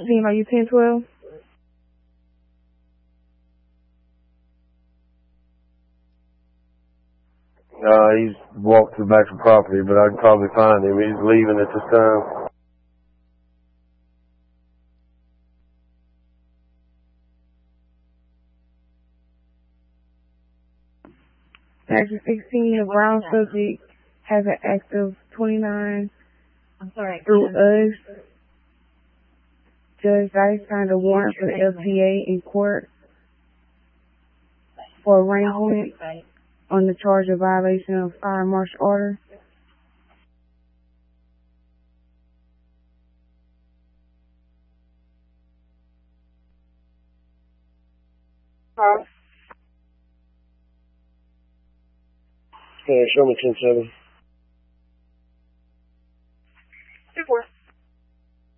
17, are you 1012? He's walked to the back of the property, but I can probably find him. He's leaving at this time. Section 16, the brown subject has an active 29 through us. Judge Dice signed a warrant for the LTA in court for arraignment on the charge of violation of fire marshal order. Yeah, show me 10-7.